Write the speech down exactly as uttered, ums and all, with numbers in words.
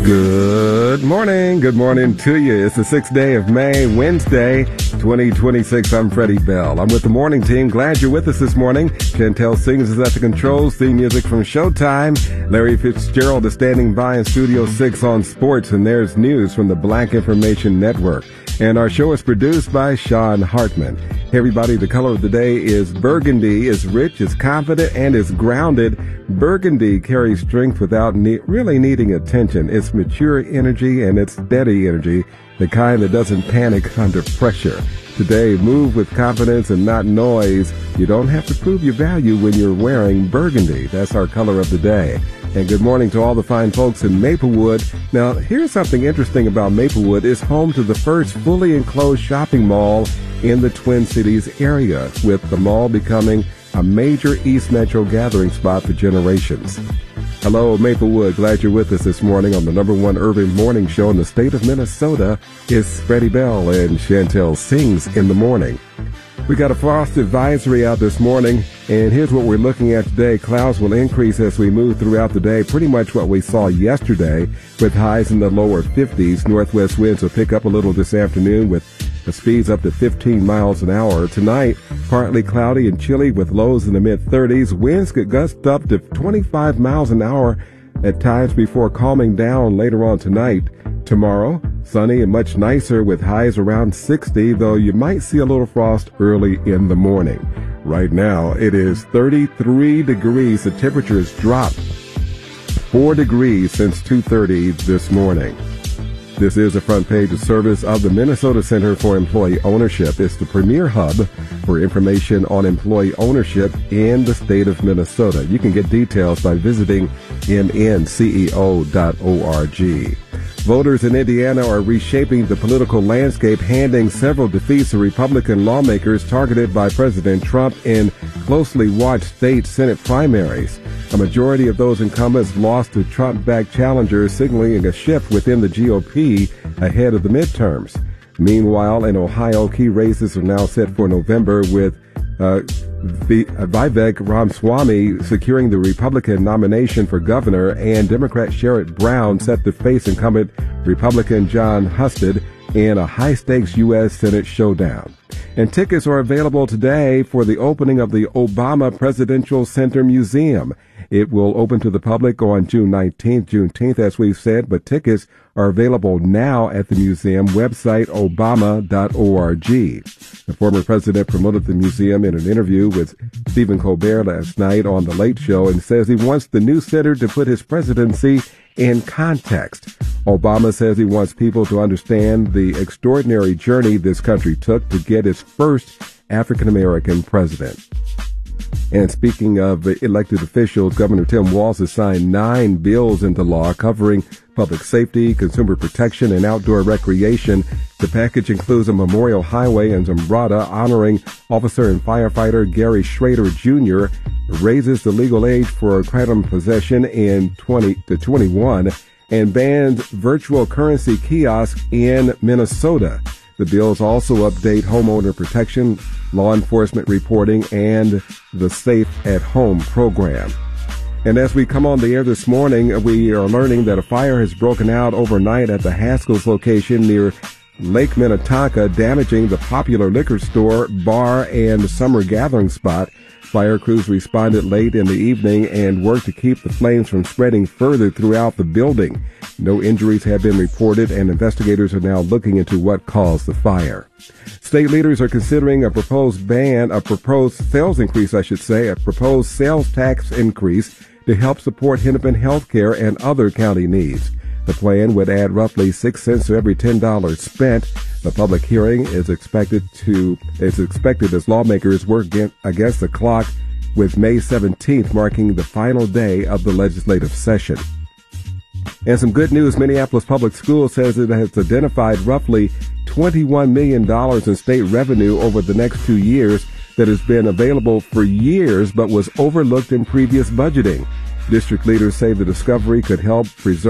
Good morning. Good morning to you. It's the sixth day of May, Wednesday, twenty twenty-six. I'm Freddie Bell. I'm with the morning team. Glad you're with us this morning. Chantel Sings is at the controls. Theme music from Showtime. Larry Fitzgerald is standing by in Studio six on sports, and there's news from the Black Information Network. And our show is produced by Sean Hartman. Hey everybody, the color of the day is burgundy. It's rich, it's confident, and it's grounded. Burgundy carries strength without ne- really needing attention. It's mature energy and it's steady energy, the kind that doesn't panic under pressure. Today, move with confidence and not noise. You don't have to prove your value when you're wearing burgundy. That's our color of the day. And good morning to all the fine folks in Maplewood. Now, here's something interesting about Maplewood. It's home to the first fully enclosed shopping mall in the Twin Cities area, with the mall becoming a major East Metro gathering spot for generations. Hello, Maplewood. Glad you're with us this morning on the number one urban morning show in the state of Minnesota. It's Freddie Bell and Chantel Sings in the morning. We got a frost advisory out this morning, and here's what we're looking at today. Clouds will increase as we move throughout the day, pretty much what we saw yesterday, with highs in the lower fifties. Northwest winds will pick up a little this afternoon with the speeds up to fifteen miles an hour. Tonight, partly cloudy and chilly with lows in the mid-thirties. Winds could gust up to twenty-five miles an hour at times before calming down later on tonight. Tomorrow, sunny and much nicer with highs around sixty, though you might see a little frost early in the morning. Right now, it is thirty-three degrees. The temperature has dropped four degrees since two thirty this morning. This is the front page of service of the Minnesota Center for Employee Ownership. It's the premier hub for information on employee ownership in the state of Minnesota. You can get details by visiting m n c e o dot org. Voters in Indiana are reshaping the political landscape, handing several defeats to Republican lawmakers targeted by President Trump in closely watched state Senate primaries. A majority of those incumbents lost to Trump-backed challengers, signaling a shift within the G O P ahead of the midterms. Meanwhile, in Ohio, key races are now set for November, with uh, Vivek Ramaswamy securing the Republican nomination for governor and Democrat Sherrod Brown set to face incumbent Republican Jon Husted in a high-stakes U S Senate showdown. And tickets are available today for the opening of the Obama Presidential Center Museum. It will open to the public on June nineteenth, Juneteenth, as we've said, but tickets are available now at the museum website, obama dot org. The former president promoted the museum in an interview with Stephen Colbert last night on The Late Show and says he wants the new center to put his presidency in context. Obama says he wants people to understand the extraordinary journey this country took to get its first African-American president. And speaking of elected officials, Governor Tim Walz has signed nine bills into law covering public safety, consumer protection, and outdoor recreation. The package includes a memorial highway in Zumbrata honoring officer and firefighter Gary Schrader Junior, raises the legal age for firearm possession in twenty to twenty-one, and bans virtual currency kiosks in Minnesota. The bills also update homeowner protection, law enforcement reporting, and the Safe at Home program. And as we come on the air this morning, we are learning that a fire has broken out overnight at the Haskell's location near Lake Minnetonka, damaging the popular liquor store, bar, and summer gathering spot. Fire crews responded late in the evening and worked to keep the flames from spreading further throughout the building. No injuries have been reported, and investigators are now looking into what caused the fire. State leaders are considering a proposed ban, a proposed sales increase, I should say, a proposed sales tax increase to help support Hennepin health care and other county needs. The plan would add roughly six cents to every ten dollars spent. The public hearing is expected to is expected as lawmakers work against the clock, with May seventeenth marking the final day of the legislative session. And some good news, Minneapolis Public Schools says it has identified roughly twenty-one million dollars in state revenue over the next two years that has been available for years but was overlooked in previous budgeting. District leaders say the discovery could help preserve